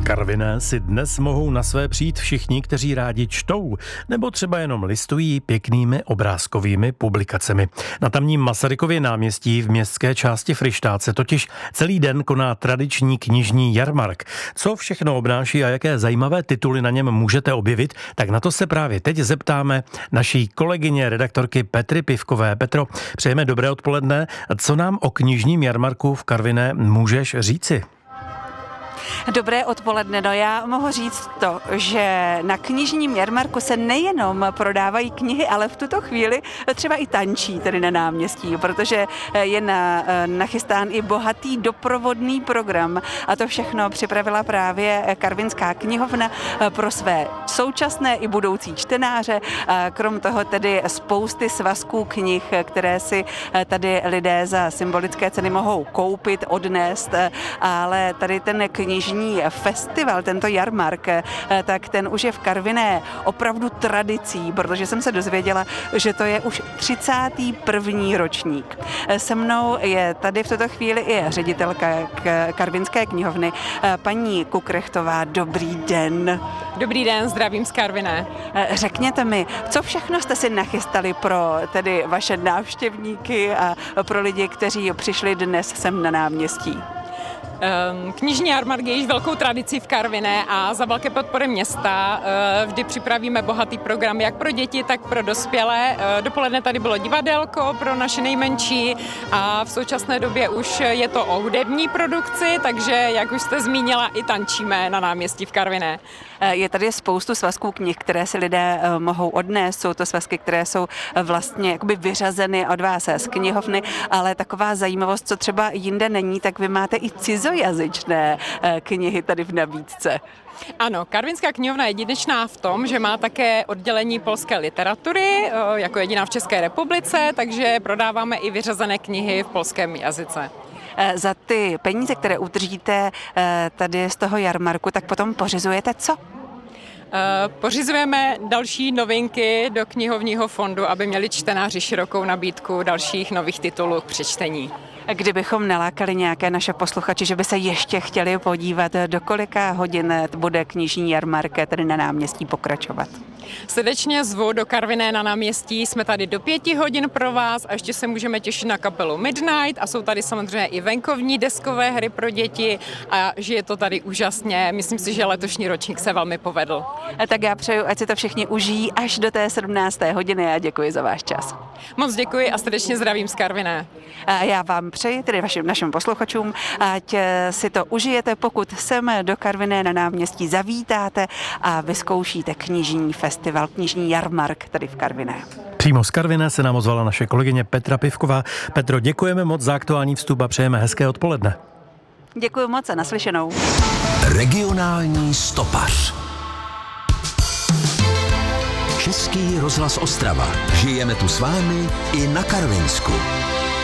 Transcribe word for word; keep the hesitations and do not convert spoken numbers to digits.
Karviné si dnes mohou na své přijít všichni, kteří rádi čtou, nebo třeba jenom listují pěknými obrázkovými publikacemi. Na tamním Masarykově náměstí v městské části Fryštát se totiž celý den koná tradiční knižní jarmark. Co všechno obnáší a jaké zajímavé tituly na něm můžete objevit, tak na to se právě teď zeptáme naší kolegyně redaktorky Petry Pivkové. Petro, přejeme dobré odpoledne. Co nám o knižním jarmarku v Karviné můžeš říci? Dobré odpoledne. No já mohu říct to, že na knižním jarmarku se nejenom prodávají knihy, ale v tuto chvíli třeba i tančí tady na náměstí, protože je na, nachystán i bohatý doprovodný program a to všechno připravila právě Karvinská knihovna pro své současné i budoucí čtenáře. Krom toho tedy spousty svazků knih, které si tady lidé za symbolické ceny mohou koupit, odnést, ale tady ten knižní festival, tento jarmark, tak ten už je v Karviné opravdu tradicí, protože jsem se dozvěděla, že to je už třicátý první ročník. Se mnou je tady v tuto chvíli i ředitelka Karvinské knihovny, paní Kukrechtová. Dobrý den. Dobrý den, zdravím z Karviné. Řekněte mi, co všechno jste si nachystali pro tedy vaše návštěvníky a pro lidi, kteří přišli dnes sem na náměstí? Knižní jarmark je již velkou tradicí v Karviné a za velké podpory města vždy připravíme bohatý program jak pro děti, tak pro dospělé. Dopoledne tady bylo divadelko pro naše nejmenší a v současné době už je to o hudební produkci, takže jak už jste zmínila, i tančíme na náměstí v Karviné. Je tady spoustu svazků knih, které si lidé mohou odnést. Jsou to svazky, které jsou vlastně jakoby vyřazeny od vás z knihovny, ale taková zajímavost, co třeba jinde není, tak vy máte i cizojazyčné knihy tady v nabídce. Ano, Karvinská knihovna je jedinečná v tom, že má také oddělení polské literatury, jako jediná v České republice, takže prodáváme i vyřazené knihy v polském jazyce. Za ty peníze, které udržíte tady z toho jarmarku, tak potom pořizujete co? Pořizujeme další novinky do knihovního fondu, aby měli čtenáři širokou nabídku dalších nových titulů k přečtení. Kdybychom nalákali nějaké naše posluchače, že by se ještě chtěli podívat, do kolika hodin bude knižní jarmark tady na náměstí pokračovat? Srdečně zvu do Karviné na náměstí, jsme tady do pěti hodin pro vás a ještě se můžeme těšit na kapelu Midnight a jsou tady samozřejmě i venkovní deskové hry pro děti a že je to tady úžasně. Myslím si, že letošní ročník se velmi povedl. A tak já přeju, ať si to všichni užijí až do té sedmnácté hodiny a děkuji za váš čas. Moc děkuji a srdečně zdravím z Karviné. A já vám přeji, tedy vašim našim posluchačům, ať si to užijete, pokud sem do Karviné na náměstí zavítáte a vyzkoušíte knižní festival, knižní jarmark tady v Karviné. Přímo z Karviné se nám ozvala naše kolegyně Petra Pivková. Petro, děkujeme moc za aktuální vstup a přejeme hezké odpoledne. Děkuji moc a naslyšenou. Regionální stopař. Český rozhlas Ostrava. Žijeme tu s vámi i na Karvinsku.